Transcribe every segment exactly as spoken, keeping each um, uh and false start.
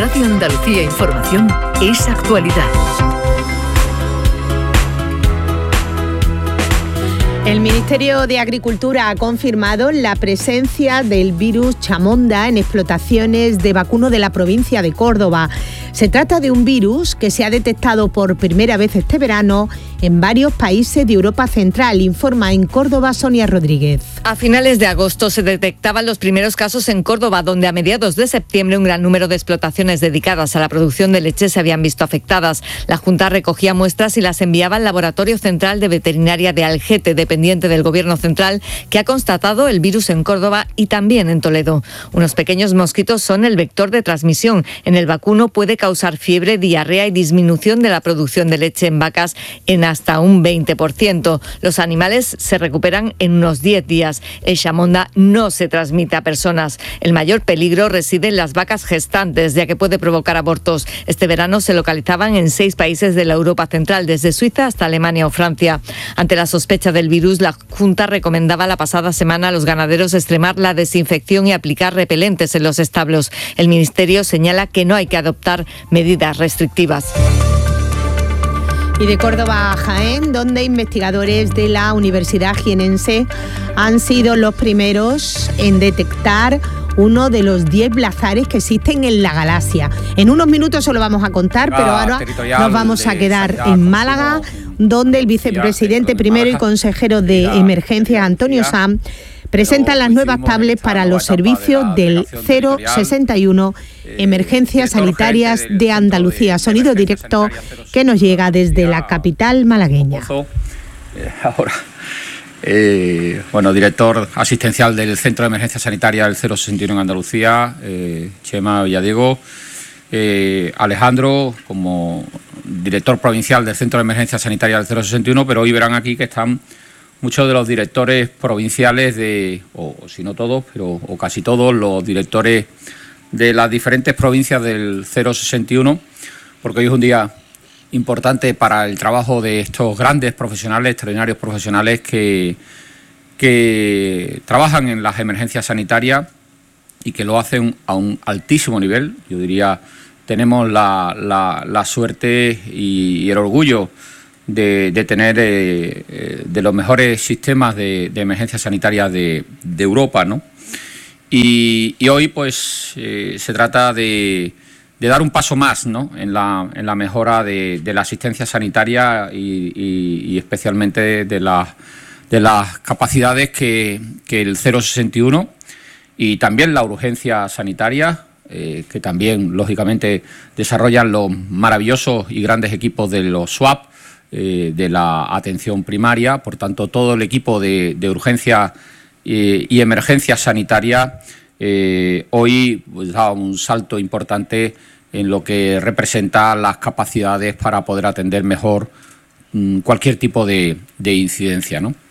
Radio Andalucía Información es actualidad. El Ministerio de Agricultura ha confirmado la presencia del virus Chamonda en explotaciones de vacuno de la provincia de Córdoba. Se trata de un virus que se ha detectado por primera vez este verano en varios países de Europa Central, informa en Córdoba Sonia Rodríguez. A finales de agosto se detectaban los primeros casos en Córdoba, donde a mediados de septiembre un gran número de explotaciones dedicadas a la producción de leche se habían visto afectadas. La Junta recogía muestras y las enviaba al Laboratorio Central de Veterinaria de Algete, dependiente del Gobierno Central, que ha constatado el virus en Córdoba y también en Toledo. Unos pequeños mosquitos son el vector de transmisión. En el vacuno puede causar fiebre, diarrea y disminución de la producción de leche en vacas en hasta un veinte por ciento. Los animales se recuperan en unos diez días. El Chamonda no se transmite a personas. El mayor peligro reside en las vacas gestantes, ya que puede provocar abortos. Este verano se localizaban en seis países de la Europa Central, desde Suiza hasta Alemania o Francia. Ante la sospecha del virus, la Junta recomendaba la pasada semana a los ganaderos extremar la desinfección y aplicar repelentes en los establos. El Ministerio señala que no hay que adoptar medidas restrictivas. Y de Córdoba a Jaén, donde investigadores de la Universidad Jienense han sido los primeros en detectar uno de los diez blazares que existen en la galaxia. En unos minutos se lo vamos a contar, pero ahora nos vamos a quedar en Málaga, donde el vicepresidente primero y consejero de Emergencias, Antonio Sanz, presentan las nuevas tablets para los servicios del cero sesenta y uno Emergencias Sanitarias de Andalucía. Sonido directo que nos llega desde la capital malagueña. Ahora, eh, bueno, director asistencial del Centro de Emergencia Sanitaria del cero sesenta y uno en Andalucía, eh, Chema Villadiego, eh, Alejandro como director provincial del Centro de Emergencia Sanitaria del cero sesenta y uno, pero hoy verán aquí que están muchos de los directores provinciales de, o, o si no todos, pero o casi todos los directores de las diferentes provincias del cero sesenta y uno, porque hoy es un día importante para el trabajo de estos grandes profesionales, extraordinarios profesionales que, que trabajan en las emergencias sanitarias y que lo hacen a un altísimo nivel. Yo diría, tenemos la, la, la suerte y, y el orgullo De, de tener eh, de los mejores sistemas de, de emergencia sanitaria de, de Europa, ¿no? Y, y hoy, pues, eh, se trata de, de dar un paso más, ¿no?, en la, en la mejora de, de la asistencia sanitaria y, y, y especialmente de, la, de las capacidades que, que el cero sesenta y uno y también la urgencia sanitaria, eh, que también, lógicamente, desarrollan los maravillosos y grandes equipos de los SWAP, de la atención primaria. Por tanto, todo el equipo de, de urgencia y, y emergencia sanitaria eh, hoy pues, da un salto importante en lo que representa las capacidades para poder atender mejor mmm, cualquier tipo de, de incidencia, ¿no?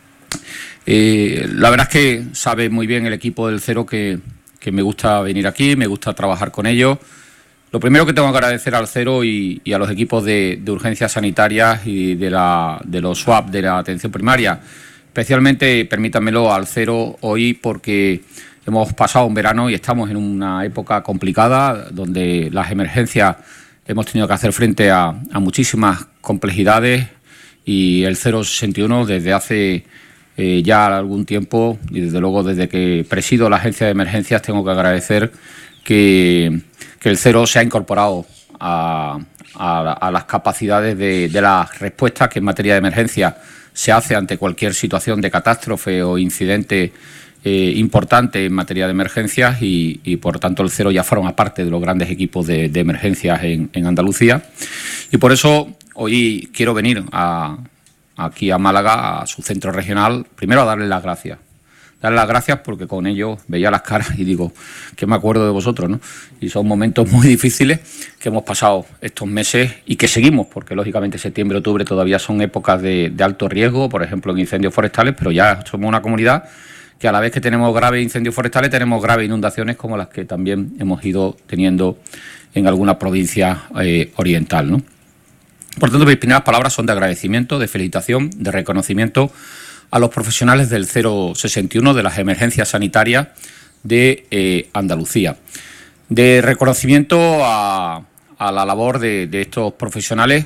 Eh, la verdad es que sabe muy bien el equipo del Cero que, que me gusta venir aquí, me gusta trabajar con ellos. Lo primero que tengo que agradecer al Cero y, y a los equipos de, de urgencias sanitarias y de, la, de los SWAP de la atención primaria, especialmente, permítanmelo, al Cero hoy porque hemos pasado un verano y estamos en una época complicada donde las emergencias hemos tenido que hacer frente a, a muchísimas complejidades y el cero sesenta y uno desde hace eh, ya algún tiempo y desde luego desde que presido la agencia de emergencias tengo que agradecer que... que el Cero se ha incorporado a, a, a las capacidades de, de las respuestas que en materia de emergencia se hace ante cualquier situación de catástrofe o incidente eh, importante en materia de emergencias y, y por tanto el Cero ya forma parte de los grandes equipos de, de emergencias en, en Andalucía y por eso hoy quiero venir a, aquí a Málaga, a su centro regional, primero a darles las gracias. Dar las gracias porque con ellos veía las caras y digo, que me acuerdo de vosotros, ¿no? Y son momentos muy difíciles que hemos pasado estos meses y que seguimos, porque lógicamente septiembre, octubre todavía son épocas de, de alto riesgo, por ejemplo en incendios forestales, pero ya somos una comunidad que a la vez que tenemos graves incendios forestales, tenemos graves inundaciones como las que también hemos ido teniendo en alguna provincia eh, oriental, ¿no? Por tanto, mis primeras palabras son de agradecimiento, de felicitación, de reconocimiento a los profesionales del cero sesenta y uno de las emergencias sanitarias de eh, Andalucía. de reconocimiento a, a la labor de, de estos profesionales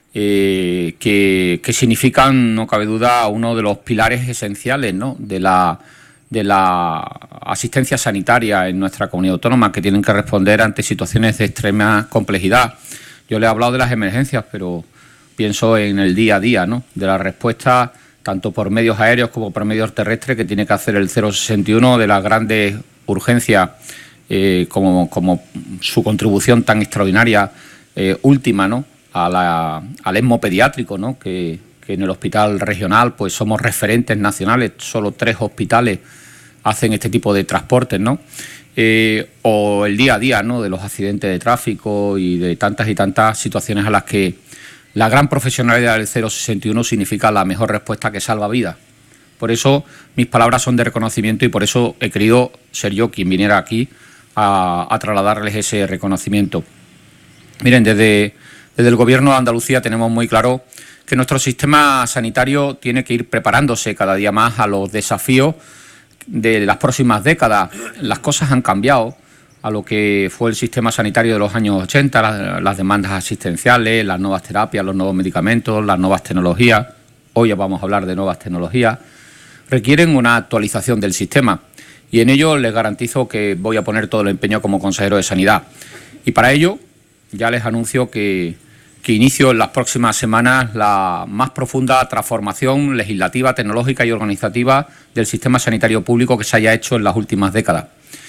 eh, que, que significan, no cabe duda, uno de los pilares esenciales, ¿no?, de la, de la asistencia sanitaria en nuestra comunidad autónoma, que tienen que responder ante situaciones de extrema complejidad. Yo le he hablado de las emergencias, pero pienso en el día a día, ¿no?, de la respuesta tanto por medios aéreos como por medios terrestres que tiene que hacer el cero sesenta y uno, de las grandes urgencias, eh, como, como su contribución tan extraordinaria eh, última, ¿no?, a la, al ESMO pediátrico, ¿no?, que, que en el hospital regional pues somos referentes nacionales, solo tres hospitales hacen este tipo de transportes, ¿no? Eh, o el día a día, ¿no?, de los accidentes de tráfico y de tantas y tantas situaciones a las que la gran profesionalidad del cero sesenta y uno significa la mejor respuesta que salva vidas. Por eso mis palabras son de reconocimiento y por eso he querido ser yo quien viniera aquí a, a trasladarles ese reconocimiento. Miren, desde, desde el Gobierno de Andalucía tenemos muy claro que nuestro sistema sanitario tiene que ir preparándose cada día más a los desafíos de las próximas décadas. Las cosas han cambiado a lo que fue el sistema sanitario de los años ochenta, las, las demandas asistenciales, las nuevas terapias, los nuevos medicamentos, las nuevas tecnologías. Hoy ya vamos a hablar de nuevas tecnologías. Requieren una actualización del sistema y en ello les garantizo que voy a poner todo el empeño como consejero de Sanidad. Y para ello ya les anuncio que, que inicio en las próximas semanas la más profunda transformación legislativa, tecnológica y organizativa del sistema sanitario público que se haya hecho en las últimas décadas.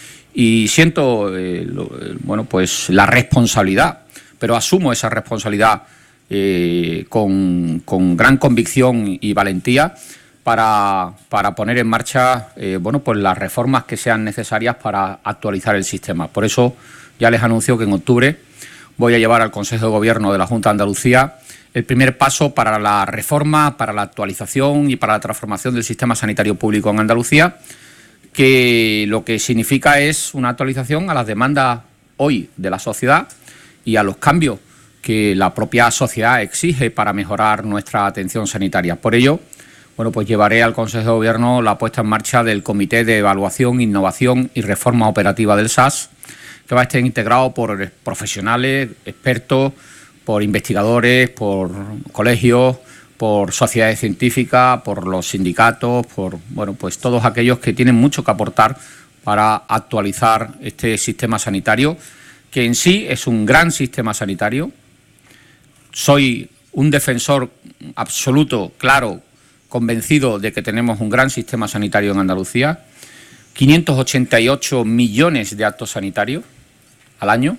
Y siento eh, lo, bueno, pues la responsabilidad, pero asumo esa responsabilidad eh, con, con gran convicción y valentía para, para poner en marcha eh, bueno, pues las reformas que sean necesarias para actualizar el sistema. Por eso ya les anuncio que en octubre voy a llevar al Consejo de Gobierno de la Junta de Andalucía el primer paso para la reforma, para la actualización y para la transformación del sistema sanitario público en Andalucía, que lo que significa es una actualización a las demandas hoy de la sociedad y a los cambios que la propia sociedad exige para mejorar nuestra atención sanitaria. Por ello, bueno, pues llevaré al Consejo de Gobierno la puesta en marcha del Comité de Evaluación, Innovación y Reforma Operativa del S A S, que va a estar integrado por profesionales, expertos, por investigadores, por colegios, por sociedades científicas, por los sindicatos, por bueno, pues todos aquellos que tienen mucho que aportar para actualizar este sistema sanitario, que en sí es un gran sistema sanitario. Soy un defensor absoluto, claro, convencido de que tenemos un gran sistema sanitario en Andalucía, quinientos ochenta y ocho millones de actos sanitarios al año,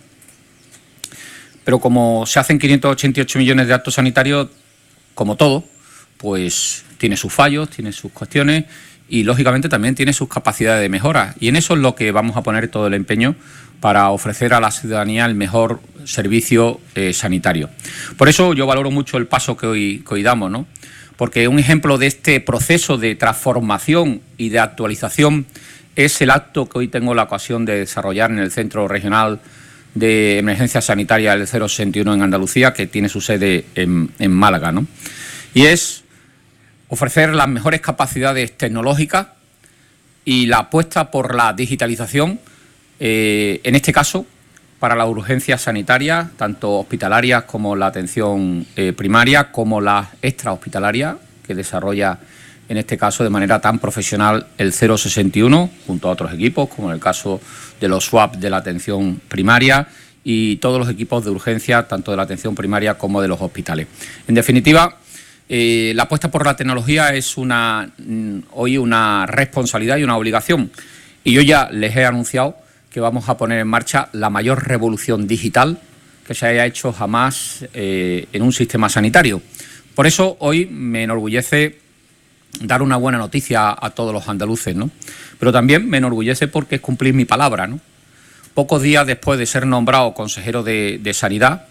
pero como se hacen quinientos ochenta y ocho millones de actos sanitarios, como todo, pues tiene sus fallos, tiene sus cuestiones y, lógicamente, también tiene sus capacidades de mejora. Y en eso es lo que vamos a poner todo el empeño para ofrecer a la ciudadanía el mejor servicio eh, sanitario. Por eso yo valoro mucho el paso que hoy, que hoy damos, ¿no? Porque un ejemplo de este proceso de transformación y de actualización es el acto que hoy tengo la ocasión de desarrollar en el Centro Regional de Emergencia Sanitaria del cero sesenta y uno en Andalucía, que tiene su sede en, en Málaga, ¿no? Y es ofrecer las mejores capacidades tecnológicas y la apuesta por la digitalización, eh, en este caso, para las urgencias sanitarias, tanto hospitalarias como la atención eh, primaria, como las extrahospitalarias, que desarrolla en este caso de manera tan profesional el cero sesenta y uno, junto a otros equipos, como en el caso de los swap de la atención primaria y todos los equipos de urgencia, tanto de la atención primaria como de los hospitales. En definitiva, eh, la apuesta por la tecnología es una, hoy una responsabilidad y una obligación. Y yo ya les he anunciado que vamos a poner en marcha la mayor revolución digital que se haya hecho jamás eh, en un sistema sanitario. Por eso hoy me enorgullece dar una buena noticia a todos los andaluces, ¿no? Pero también me enorgullece porque es cumplir mi palabra, ¿no? Pocos días después de ser nombrado consejero de, de Sanidad,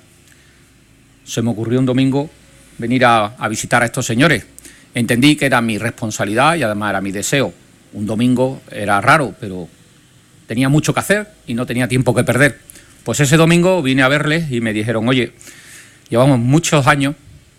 se me ocurrió un domingo venir a, a visitar a estos señores. Entendí que era mi responsabilidad y además era mi deseo. Un domingo era raro, pero tenía mucho que hacer y no tenía tiempo que perder. Pues ese domingo vine a verles y me dijeron, oye, llevamos muchos años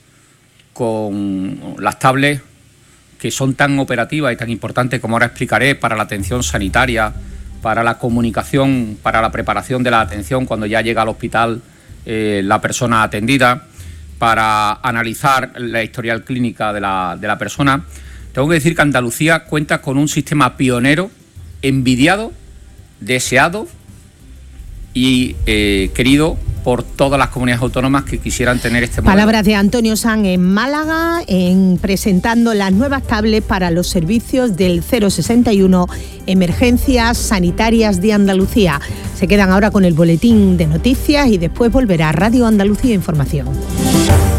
con las tablets que son tan operativas y tan importantes como ahora explicaré para la atención sanitaria para la comunicación, para la preparación de la atención cuando ya llega al hospital eh, la persona atendida, para analizar la historial clínica de la, de la persona. Tengo que decir que Andalucía cuenta con un sistema pionero, envidiado, deseado y eh, querido por todas las comunidades autónomas que quisieran tener este modelo. Palabras de Antonio Sanz en Málaga, en presentando las nuevas tablets para los servicios del cero sesenta y uno Emergencias Sanitarias de Andalucía. Se quedan ahora con el boletín de noticias y después volverá Radio Andalucía Información.